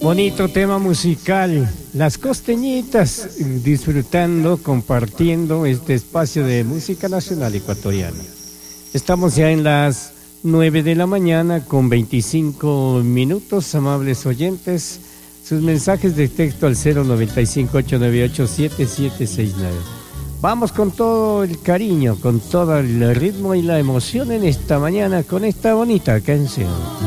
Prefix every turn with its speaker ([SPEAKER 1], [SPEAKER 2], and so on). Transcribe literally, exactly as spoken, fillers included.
[SPEAKER 1] Bonito tema musical, Las Costeñitas, disfrutando, compartiendo este espacio de música nacional ecuatoriana. Estamos ya en las nueve de la mañana con veinticinco minutos, amables oyentes. Sus mensajes de texto al cero noventa y cinco, ocho nueve ocho, siete siete seis nueve. Vamos con todo el cariño, con todo el ritmo y la emoción en esta mañana con esta bonita canción.